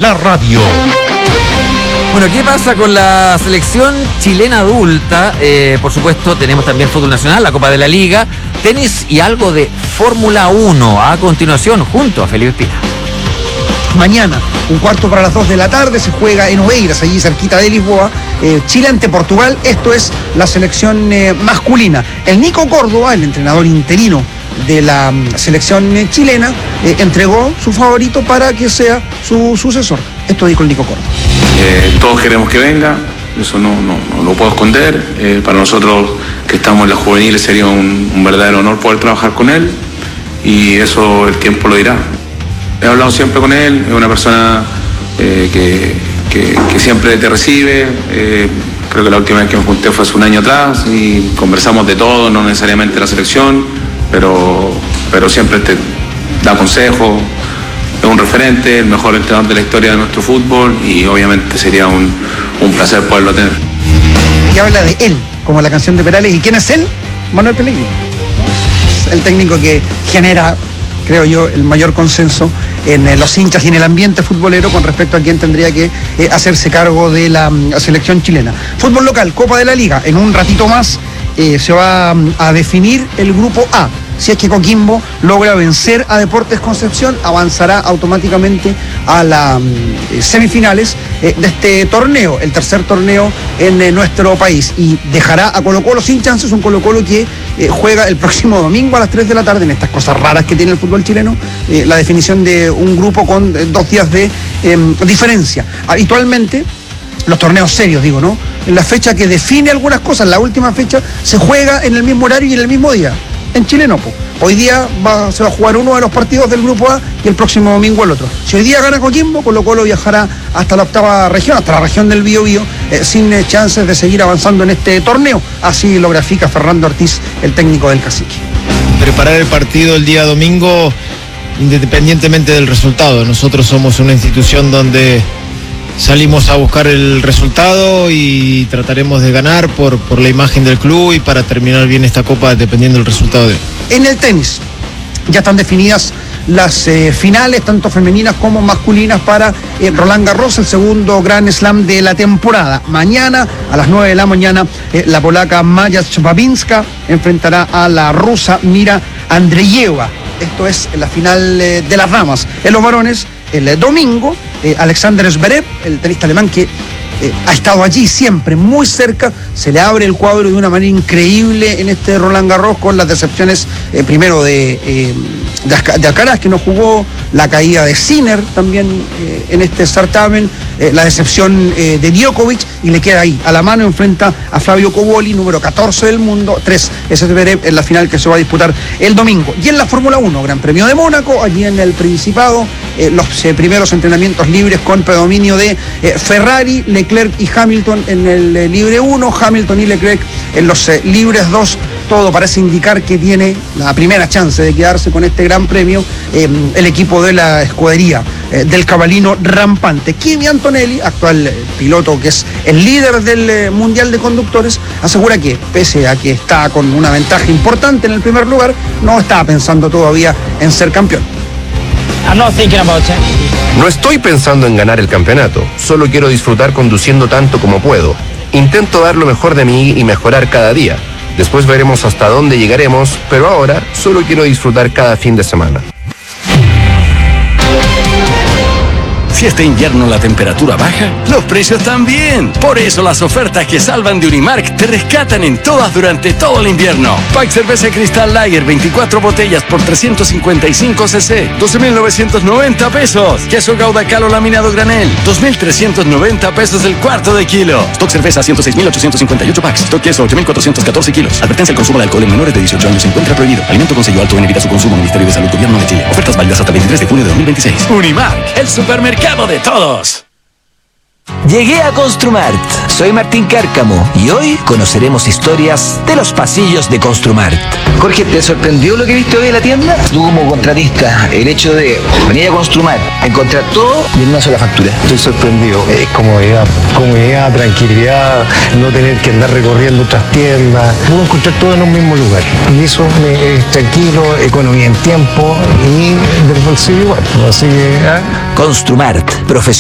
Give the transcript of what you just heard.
la radio. Bueno, ¿qué pasa con la selección chilena adulta? Por supuesto, tenemos también fútbol nacional, la Copa de la Liga, tenis y algo de Fórmula 1 a continuación junto a Felipe Pina. Mañana, 1:15 de la tarde, se juega en Oeiras, allí cerquita de Lisboa, Chile ante Portugal. Esto es la selección masculina. El Nico Córdoba, el entrenador interino de la selección chilena, entregó su favorito para que sea su sucesor. Esto dijo el Nico Córdoba. Todos queremos que venga, eso no lo puedo esconder. Para nosotros que estamos en las juveniles sería un verdadero honor poder trabajar con él, y eso el tiempo lo dirá. He hablado siempre con él, es una persona que siempre te recibe. Creo que la última vez que me junté fue hace un año atrás y conversamos de todo, no necesariamente la selección, pero siempre te da consejos. Es un referente, el mejor entrenador de la historia de nuestro fútbol, y obviamente sería un placer poderlo tener. Y habla de él, como la canción de Perales. ¿Y quién es él? Manuel Pellegrini. Es el técnico que genera, creo yo, el mayor consenso en los hinchas y en el ambiente futbolero con respecto a quién tendría que hacerse cargo de la selección chilena. Fútbol local, Copa de la Liga. En un ratito más se va a definir el grupo A. Si es que Coquimbo logra vencer a Deportes Concepción, avanzará automáticamente a las semifinales de este torneo, el tercer torneo en nuestro país, y dejará a Colo-Colo sin chances, un Colo-Colo que juega el próximo domingo a las 3 de la tarde, en estas cosas raras que tiene el fútbol chileno, la definición de un grupo con 2 días de diferencia. Habitualmente, los torneos serios, digo, ¿no? En la fecha que define algunas cosas, la última fecha, se juega en el mismo horario y en el mismo día. En Chile no, po. Hoy día se va a jugar uno de los partidos del grupo A y el próximo domingo el otro. Si hoy día gana Coquimbo, Colo-Colo viajará hasta la octava región, hasta la región del Biobío, sin chances de seguir avanzando en este torneo. Así lo grafica Fernando Ortiz, el técnico del Cacique. Preparar el partido el día domingo independientemente del resultado. Nosotros somos una institución donde salimos a buscar el resultado y trataremos de ganar por la imagen del club y para terminar bien esta copa dependiendo del resultado de... En el tenis ya están definidas las finales, tanto femeninas como masculinas, para Roland Garros, el segundo Grand Slam de la temporada. Mañana a las 9 de la mañana la polaca Maja Szczepaninska enfrentará a la rusa Mira Andreeva. Esto es la final de las damas. En los varones, el domingo, Alexander Zverev, el tenista alemán que ha estado allí siempre, muy cerca, se le abre el cuadro de una manera increíble en este Roland Garros, con las decepciones primero de Alcaraz, que no jugó, la caída de Sinner también en este certamen, la decepción de Djokovic, y le queda ahí, a la mano, enfrenta a Fabio Cobolli, número 14 del mundo, 3 es Zverev en la final que se va a disputar el domingo. Y en la Fórmula 1, Gran Premio de Mónaco, allí en el Principado, los primeros entrenamientos libres con predominio de Ferrari, Leclerc y Hamilton en el libre 1, Hamilton y Leclerc en los libres 2. Todo parece indicar que tiene la primera chance de quedarse con este gran premio el equipo de la escudería del cabalino rampante. Kimi Antonelli, actual piloto que es el líder del Mundial de Conductores, asegura que, pese a que está con una ventaja importante en el primer lugar, no está pensando todavía en ser campeón. No estoy pensando en ganar el campeonato, solo quiero disfrutar conduciendo tanto como puedo. Intento dar lo mejor de mí y mejorar cada día. Después veremos hasta dónde llegaremos, pero ahora solo quiero disfrutar cada fin de semana. Si este invierno la temperatura baja, los precios también. Por eso las ofertas que salvan de Unimark te rescatan en todas durante todo el invierno. Pack cerveza Cristal Lager, 24 botellas por 355 cc, 12.990 pesos. Queso Gouda Calo laminado granel, 2.390 pesos el cuarto de kilo. Stock cerveza, 106.858 packs. Stock queso, 8.414 kilos. Advertencia: el consumo de alcohol en menores de 18 años se encuentra prohibido. Alimento con sello alto en, evita su consumo. Ministerio de Salud, Gobierno de Chile. Ofertas válidas hasta el 23 de junio de 2026. Unimark, el supermercado de todos. Llegué a Construmart. Soy Martín Cárcamo y hoy conoceremos historias de los pasillos de Construmart. Jorge, ¿te sorprendió lo que viste hoy en la tienda? Tú como contratista, el hecho de venir a Construmart, encontrar todo y en una sola factura. Estoy sorprendido. Comodidad, tranquilidad, no tener que andar recorriendo otras tiendas. Puedo encontrar todo en un mismo lugar. Y eso es tranquilo, economía en tiempo y del bolsillo igual. Así que... Construmart, profesional.